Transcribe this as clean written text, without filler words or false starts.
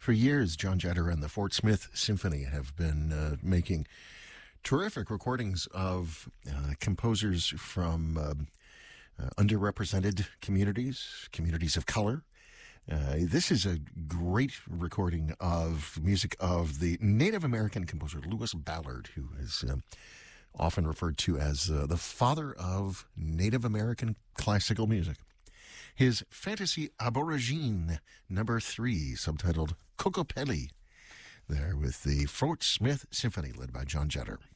For years, John Jetter and the Fort Smith Symphony have been making terrific recordings of composers from underrepresented communities of color. This is a great recording of music of the Native American composer Lewis Ballard, who is often referred to as the father of Native American classical music. His Fantasy Aborigine number 3, subtitled Kokopelli, there with the Fort Smith Symphony led by John Jetter.